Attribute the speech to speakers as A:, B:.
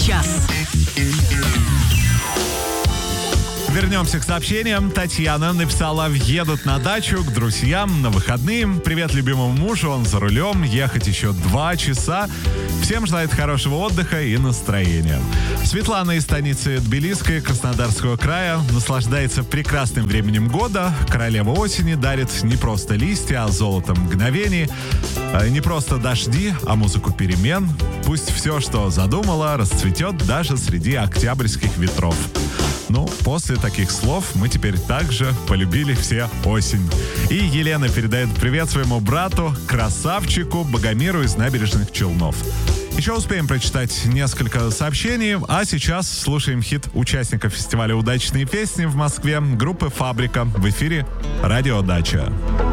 A: час.
B: Вернемся к сообщениям. Татьяна написала: едут на дачу к друзьям на выходные. Привет любимому мужу, он за рулем. Ехать еще 2 часа. Всем желает хорошего отдыха и настроения. Светлана из станицы Тбилисской Краснодарского края наслаждается прекрасным временем года. Королева осени дарит не просто листья, а золото мгновений. Не просто дожди, а музыку перемен. Пусть все, что задумала, расцветет даже среди октябрьских ветров. Ну, после таких слов мы теперь также полюбили все осень. И Елена передает привет своему брату, красавчику Богомиру из Набережных Челнов. Еще успеем прочитать несколько сообщений, а сейчас слушаем хит участников фестиваля «Удачные песни» в Москве, группы «Фабрика». В эфире «Радио Дача».